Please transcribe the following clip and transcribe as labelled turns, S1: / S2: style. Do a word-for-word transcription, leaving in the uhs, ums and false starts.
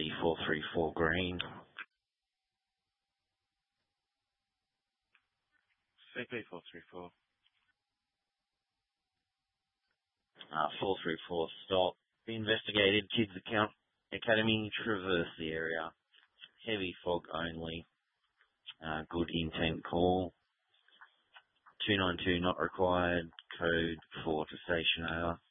S1: C four three four green.
S2: C P four three four.
S1: Uh, four three four stop. Investigated Kids Account Academy, traverse the area. Heavy fog only. Uh, good intent call. two nine two not required. Code four to station over.